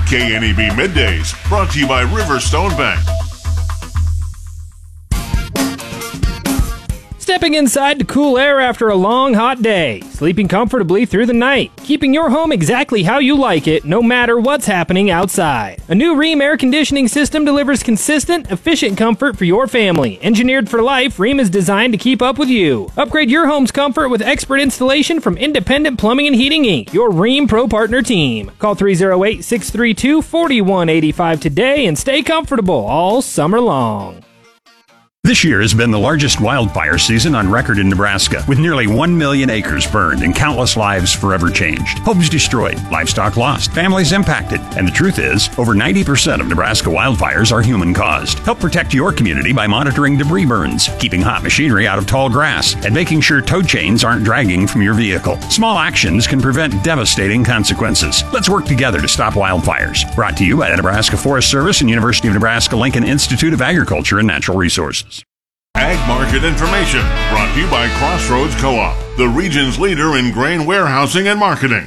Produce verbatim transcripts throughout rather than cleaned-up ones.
K N E B Middays, brought to you by Riverstone Bank. Stepping inside to cool air after a long, hot day. Sleeping comfortably through the night. Keeping your home exactly how you like it, no matter what's happening outside. A new Rheem air conditioning system delivers consistent, efficient comfort for your family. Engineered for life, Rheem is designed to keep up with you. Upgrade your home's comfort with expert installation from Independent Plumbing and Heating Incorporated, your Rheem Pro Partner team. Call three oh eight, six three two, four one eight five today and stay comfortable all summer long. This year has been the largest wildfire season on record in Nebraska, with nearly one million acres burned and countless lives forever changed. Homes destroyed, livestock lost, families impacted. And the truth is, over ninety percent of Nebraska wildfires are human-caused. Help protect your community by monitoring debris burns, keeping hot machinery out of tall grass, and making sure tow chains aren't dragging from your vehicle. Small actions can prevent devastating consequences. Let's work together to stop wildfires. Brought to you by the Nebraska Forest Service and University of Nebraska-Lincoln Institute of Agriculture and Natural Resources. Ag Market Information, brought to you by Crossroads Co-op, the region's leader in grain warehousing and marketing.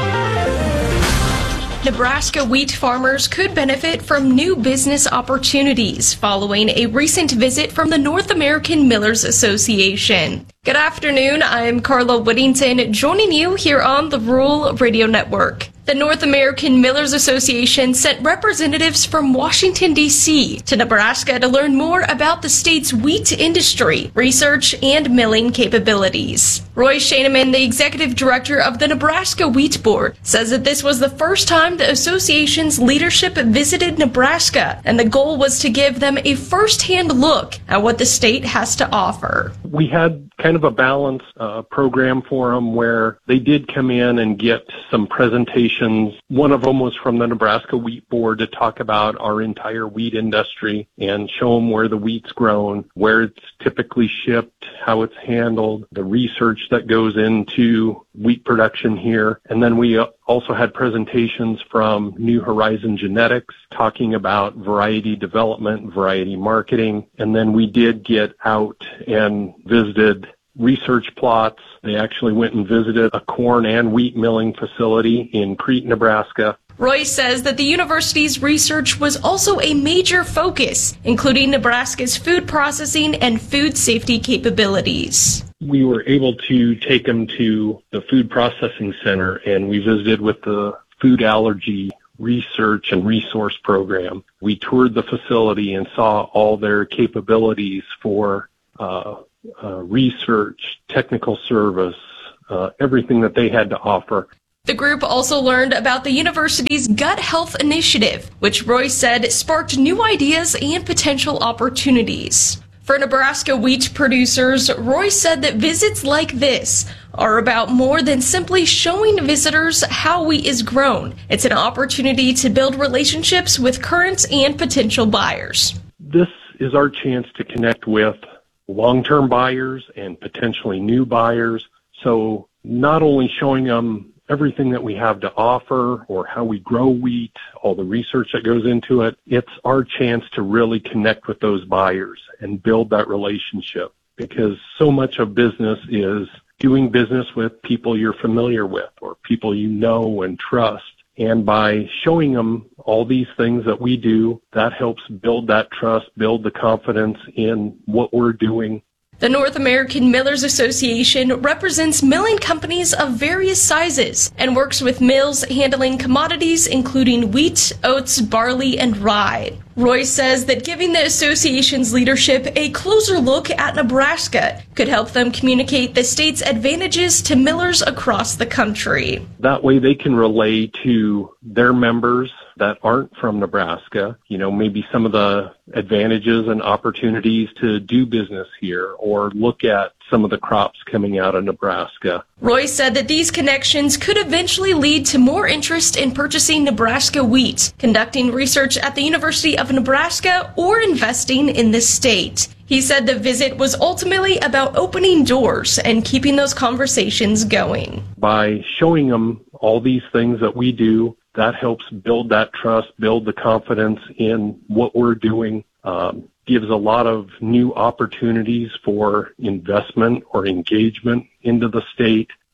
Nebraska wheat farmers could benefit from new business opportunities following a recent visit from the North American Millers Association. Good afternoon, I'm Carla Whittington, joining you here on the Rural Radio Network. The North American Millers Association sent representatives from Washington, D C to Nebraska to learn more about the state's wheat industry, research, and milling capabilities. Roy Shaneman, the executive director of the Nebraska Wheat Board, says that this was the first time the association's leadership visited Nebraska, and the goal was to give them a first-hand look at what the state has to offer. We had kind of a balanced uh, program for them where they did come in and get some presentations. One of them was from the Nebraska Wheat Board to talk about our entire wheat industry and show them where the wheat's grown, where it's typically shipped, how it's handled, the research that goes into wheat production here. And then we also had presentations from New Horizon Genetics talking about variety development, variety marketing. And then we did get out and visited research plots. They actually went and visited a corn and wheat milling facility in Crete, Nebraska. Roy says that the university's research was also a major focus, including Nebraska's food processing and food safety capabilities. We were able to take them to the food processing center, and we visited with the food allergy research and resource program. We toured the facility and saw all their capabilities for uh, uh, research, technical service, uh, everything that they had to offer. The group also learned about the university's Gut Health Initiative, which Roy said sparked new ideas and potential opportunities. For Nebraska wheat producers, Roy said that visits like this are about more than simply showing visitors how wheat is grown. It's an opportunity to build relationships with current and potential buyers. This is our chance to connect with long-term buyers and potentially new buyers. So not only showing them everything that we have to offer or how we grow wheat, all the research that goes into it, it's our chance to really connect with those buyers and build that relationship, because so much of business is doing business with people you're familiar with or people you know and trust. And by showing them all these things that we do, that helps build that trust, build the confidence in what we're doing. The North American Millers Association represents milling companies of various sizes and works with mills handling commodities including wheat, oats, barley, and rye. Roy says that giving the association's leadership a closer look at Nebraska could help them communicate the state's advantages to millers across the country. That way they can relay to their members that aren't from Nebraska, you know, maybe some of the advantages and opportunities to do business here or look at some of the crops coming out of Nebraska. Roy said that these connections could eventually lead to more interest in purchasing Nebraska wheat, conducting research at the University of Nebraska, or investing in the state. He said the visit was ultimately about opening doors and keeping those conversations going. By showing them all these things that we do, that helps build that trust, build the confidence in what we're doing, um, gives a lot of new opportunities for investment or engagement into the state.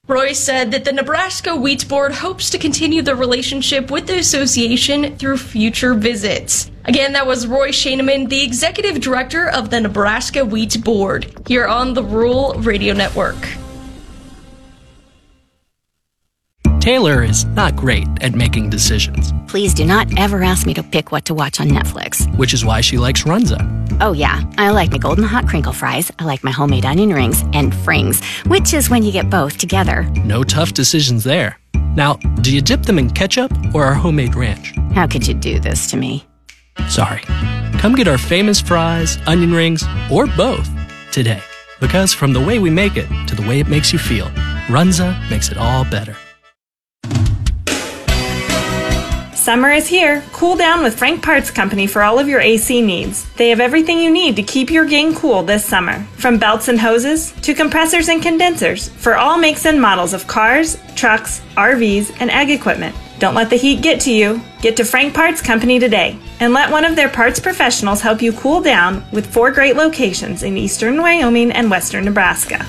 Roy said that the Nebraska Wheat Board hopes to continue the relationship with the association through future visits. Again, that was Roy Shaneman, the executive director of the Nebraska Wheat Board, here on the Rural Radio Network. Taylor is not great at making decisions. Please do not ever ask me to pick what to watch on Netflix. Which is why she likes Runza. Oh yeah, I like my golden hot crinkle fries, I like my homemade onion rings, and frings, which is when you get both together. No tough decisions there. Now, do you dip them in ketchup or our homemade ranch? How could you do this to me? Sorry. Come get our famous fries, onion rings, or both today. Because from the way we make it to the way it makes you feel, Runza makes it all better. Summer is here. Cool down with Frank Parts Company for all of your A C needs. They have everything you need to keep your gang cool this summer. From belts and hoses to compressors and condensers for all makes and models of cars, trucks, R Vs, and ag equipment. Don't let the heat get to you. Get to Frank Parts Company today and let one of their parts professionals help you cool down with four great locations in eastern Wyoming and western Nebraska.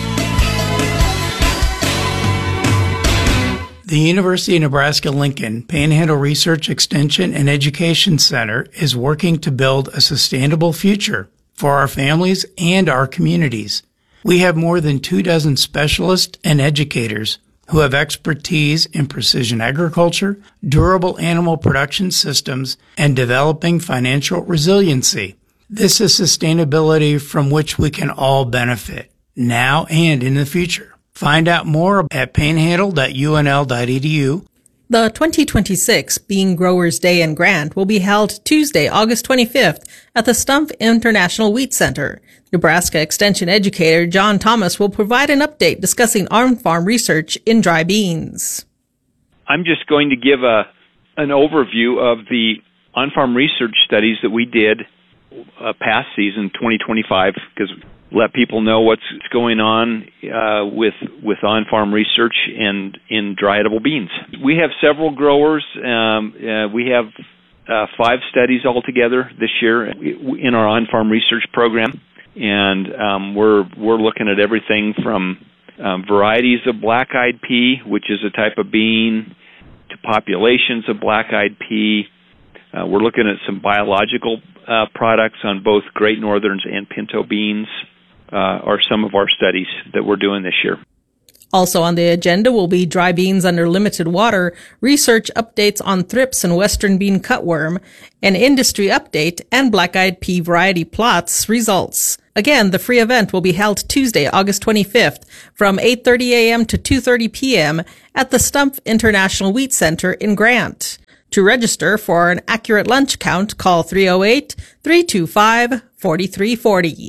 The University of Nebraska-Lincoln Panhandle Research Extension and Education Center is working to build a sustainable future for our families and our communities. We have more than two dozen specialists and educators who have expertise in precision agriculture, durable animal production systems, and developing financial resiliency. This is sustainability from which we can all benefit, now and in the future. Find out more at panhandle dot U N L dot E D U. The twenty twenty-six Bean Growers Day in Grant will be held Tuesday, August twenty-fifth at the Stumpf International Wheat Center. Nebraska Extension educator John Thomas will provide an update discussing on-farm research in dry beans. I'm just going to give a an overview of the on-farm research studies that we did uh, past season twenty twenty-five, because let people know what's going on uh, with with on-farm research and in dry edible beans. We have several growers. Um, uh, we have uh, five studies altogether this year in our on-farm research program, and um, we're we're looking at everything from um, varieties of black-eyed pea, which is a type of bean, to populations of black-eyed pea. Uh, we're looking at some biological uh, products on both Great Northerns and pinto beans. Uh, are some of our studies that we're doing this year. Also on the agenda will be dry beans under limited water, research updates on thrips and western bean cutworm, an industry update, and black-eyed pea variety plots results. Again, the free event will be held Tuesday, August twenty-fifth from eight thirty a.m. to two thirty p.m. at the Stumpf International Wheat Center in Grant. To register for an accurate lunch count, call three oh eight, three two five, four three four oh.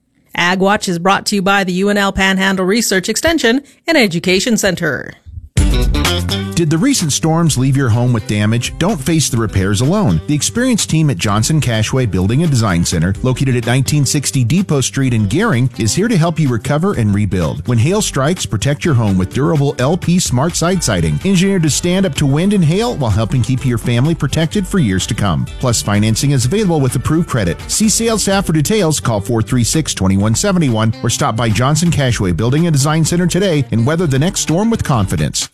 Ag Watch is brought to you by the U N L Panhandle Research Extension and Education Center. Did the recent storms leave your home with damage? Don't face the repairs alone. The experienced team at Johnson Cashway Building and Design Center, located at nineteen sixty Depot Street in Gering, is here to help you recover and rebuild. When hail strikes, protect your home with durable L P Smart Side Siding, engineered to stand up to wind and hail while helping keep your family protected for years to come. Plus, financing is available with approved credit. See sales staff for details. Call four three six, two one seven one or stop by Johnson Cashway Building and Design Center today and weather the next storm with confidence.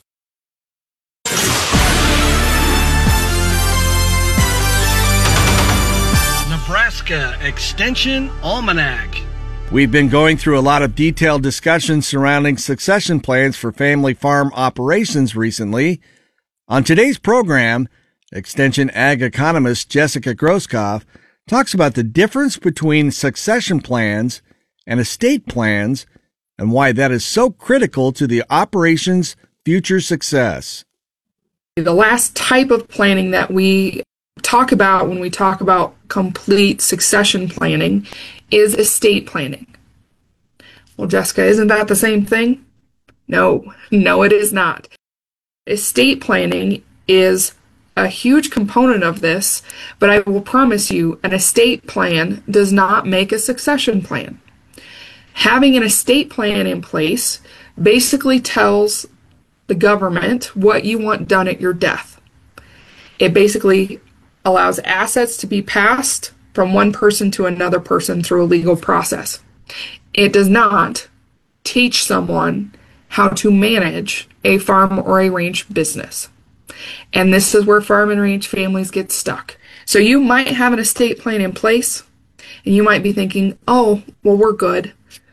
Nebraska Extension Almanac. We've been going through a lot of detailed discussions surrounding succession plans for family farm operations recently. On today's program, Extension Ag economist Jessica Groskopf talks about the difference between succession plans and estate plans and why that is so critical to the operation's future success. The last type of planning that we talk about when we talk about complete succession planning is estate planning. Well, Jessica, isn't that the same thing? No, no, it is not. Estate planning is a huge component of this, but I will promise you an estate plan does not make a succession plan. Having an estate plan in place basically tells the government what you want done at your death. It basically allows assets to be passed from one person to another person through a legal process. It does not teach someone how to manage a farm or a ranch business. And this is where farm and ranch families get stuck. So you might have an estate plan in place, and you might be thinking, oh, well, we're good.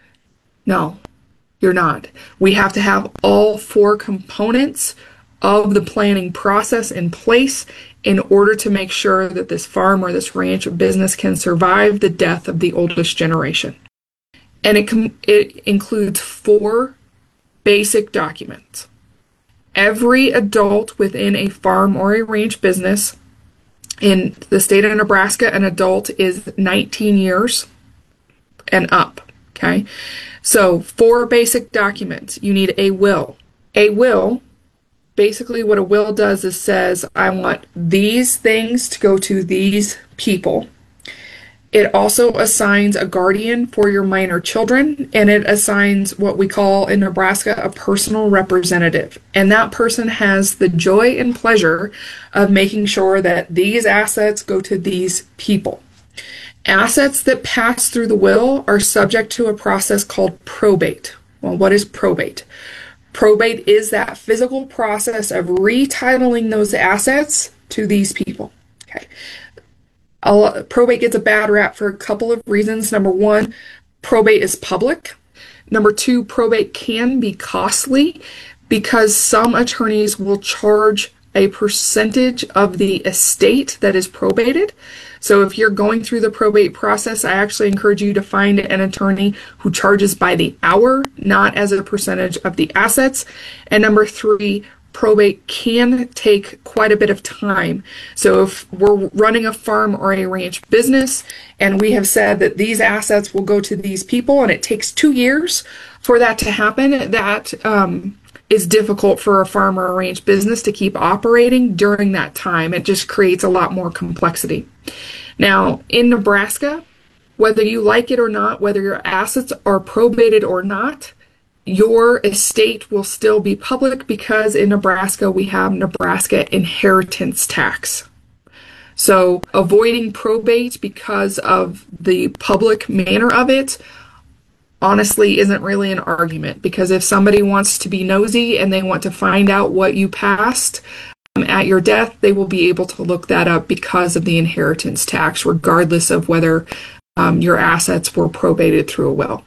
No, you're not. We have to have all four components of the planning process in place in order to make sure that this farm or this ranch business can survive the death of the oldest generation. And it, com- it includes four basic documents. Every adult within a farm or a ranch business in the state of Nebraska, an adult is nineteen years and up, okay? So four basic documents. You need a will. A will, basically what a will does is says, I want these things to go to these people. It also assigns a guardian for your minor children, and it assigns what we call in Nebraska a personal representative. And that person has the joy and pleasure of making sure that these assets go to these people. Assets that pass through the will are subject to a process called probate. Well, what is probate? Probate is that physical process of retitling those assets to these people. Okay. I'll, probate gets a bad rap for a couple of reasons. Number one, probate is public. Number two, probate can be costly because some attorneys will charge a percentage of the estate that is probated. So if you're going through the probate process, I actually encourage you to find an attorney who charges by the hour, not as a percentage of the assets. And number three, probate can take quite a bit of time. So if we're running a farm or a ranch business and we have said that these assets will go to these people and it takes two years for that to happen, that um, is difficult for a farm or a ranch business to keep operating during that time. It just creates a lot more complexity. Now, in Nebraska, whether you like it or not, whether your assets are probated or not, your estate will still be public because in Nebraska we have Nebraska inheritance tax. So avoiding probate because of the public manner of it honestly isn't really an argument, because if somebody wants to be nosy and they want to find out what you passed um, at your death, they will be able to look that up because of the inheritance tax, regardless of whether um, your assets were probated through a will.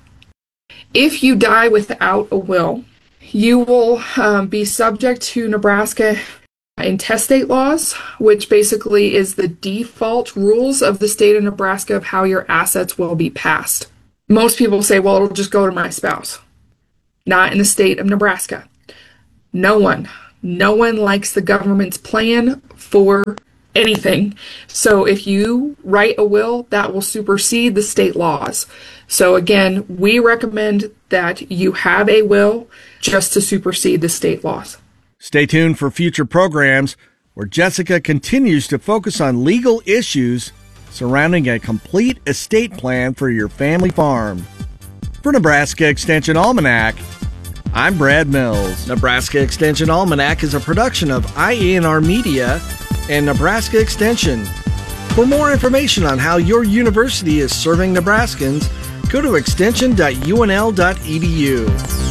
If you die without a will, you will um, be subject to Nebraska intestate laws, which basically is the default rules of the state of Nebraska of how your assets will be passed. Most people say, well, it'll just go to my spouse. Not in the state of Nebraska. No one, no one likes the government's plan for anything. So if you write a will, that will supersede the state laws. So again, we recommend that you have a will just to supersede the state laws. Stay tuned for future programs where Jessica continues to focus on legal issues surrounding a complete estate plan for your family farm. For Nebraska Extension Almanac, I'm Brad Mills. Nebraska Extension Almanac is a production of I A N R Media and Nebraska Extension. For more information on how your university is serving Nebraskans, go to extension dot U N L dot E D U.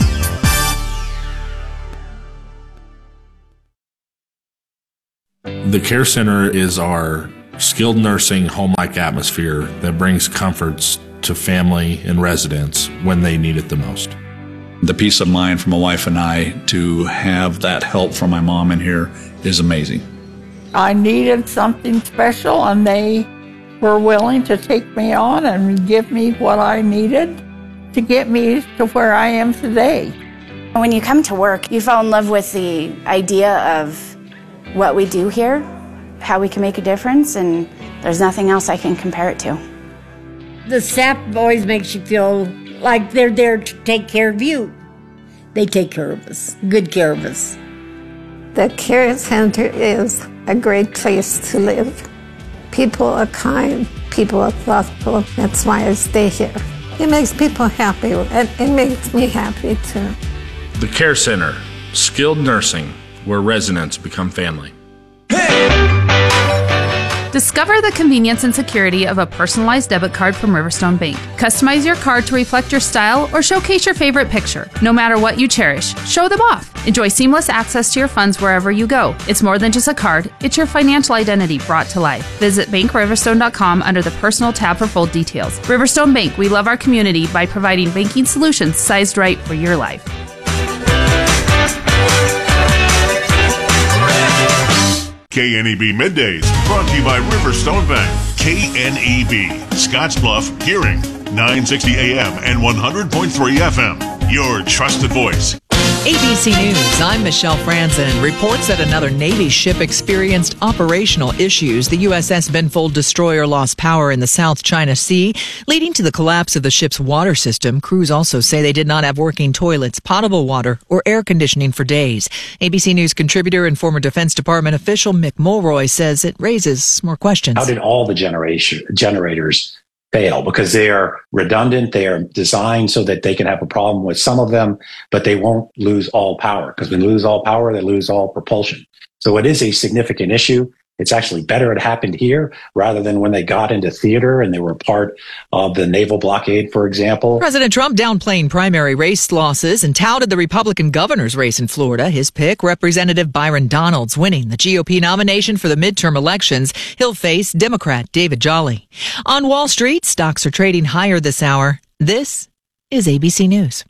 The Care Center is our skilled nursing home-like atmosphere that brings comforts to family and residents when they need it the most. The peace of mind for my wife and I to have that help from my mom in here is amazing. I needed something special, and they were willing to take me on and give me what I needed to get me to where I am today. When you come to work, you fall in love with the idea of what we do here, how we can make a difference, and there's nothing else I can compare it to. The staff always makes you feel like they're there to take care of you. They take care of us, good care of us. The Care Center is a great place to live. People are kind, people are thoughtful. That's why I stay here. It makes people happy, and it makes me happy too. The Care Center, skilled nursing, where residents become family. Discover the convenience and security of a personalized debit card from Riverstone Bank. Customize your card to reflect your style or showcase your favorite picture. No matter what you cherish, show them off. Enjoy seamless access to your funds wherever you go. It's more than just a card, it's your financial identity brought to life. Visit bank riverstone dot com under the Personal tab for full details. Riverstone Bank, we love our community by providing banking solutions sized right for your life. K N E B Middays, brought to you by Riverstone Bank. K N E B, Scottsbluff, Gearing, nine sixty A M and one hundred point three F M. Your trusted voice. A B C News, I'm Michelle Franzen. Reports that another Navy ship experienced operational issues. The U S S Benfold destroyer lost power in the South China Sea, leading to the collapse of the ship's water system. Crews also say they did not have working toilets, potable water, or air conditioning for days. A B C News contributor and former Defense Department official Mick Mulroy says it raises more questions. How did all the generation generators fail? Because they are redundant. They are designed so that they can have a problem with some of them, but they won't lose all power. Because when they lose all power, they lose all propulsion. So it is a significant issue. It's actually better it happened here rather than when they got into theater and they were part of the naval blockade, for example. President Trump downplaying primary race losses and touted the Republican governor's race in Florida. His pick, Representative Byron Donalds, winning the G O P nomination for the midterm elections. He'll face Democrat David Jolly. On Wall Street, stocks are trading higher this hour. This is A B C News.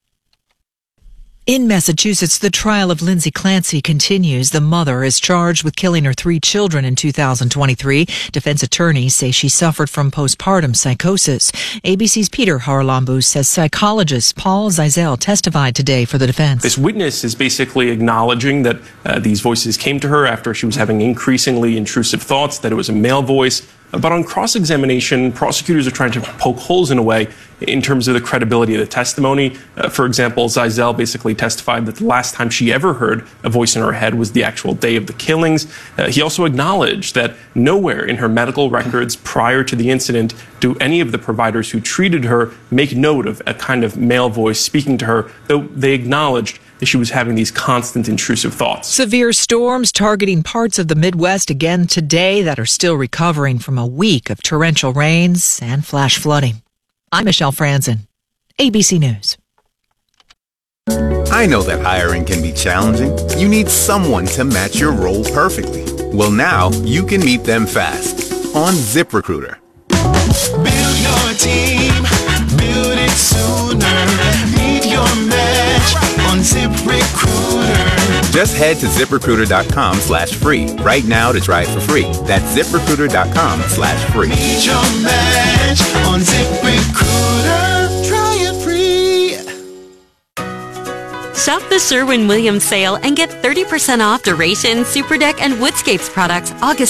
In Massachusetts, the trial of Lindsay Clancy continues. The mother is charged with killing her three children in two thousand twenty-three. Defense attorneys say she suffered from postpartum psychosis. A B C's Peter Haralambou says psychologist Paul Zeisel testified today for the defense. This witness is basically acknowledging that uh, these voices came to her after she was having increasingly intrusive thoughts, that it was a male voice. But on cross-examination, prosecutors are trying to poke holes in a way in terms of the credibility of the testimony. Uh, for example, Zeisel basically testified that the last time she ever heard a voice in her head was the actual day of the killings. Uh, he also acknowledged that nowhere in her medical records prior to the incident do any of the providers who treated her make note of a kind of male voice speaking to her, though they acknowledged that she was having these constant intrusive thoughts. Severe storms targeting parts of the Midwest again today that are still recovering from a week of torrential rains and flash flooding. I'm Michelle Franzen, A B C News. I know that hiring can be challenging. You need someone to match your role perfectly. Well, now you can meet them fast on ZipRecruiter. Build your team, build it sooner. Meet your match on ZipRecruiter. Just head to ZipRecruiter.com slash free right now to try it for free. That's ZipRecruiter.com slash free. Meet your match on ZipRecruiter. Try it free. Shop the Sherwin-Williams sale and get thirty percent off Duration, Super Deck, and Woodscapes products August